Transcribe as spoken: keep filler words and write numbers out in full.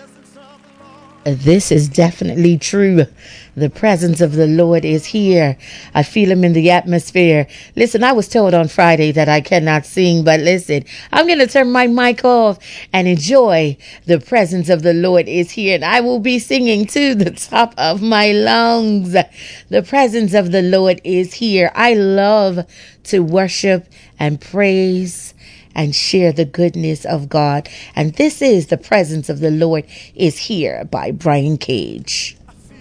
This is definitely true. The presence of the Lord is here. I feel him in the atmosphere. Listen, I was told on Friday that I cannot sing, but listen, I'm going to turn my mic off and enjoy the presence of the Lord is here. And I will be singing to the top of my lungs. The presence of the Lord is here. I love to worship and praise and share the goodness of God. And this is The Presence of the Lord is Here by Brian Cage.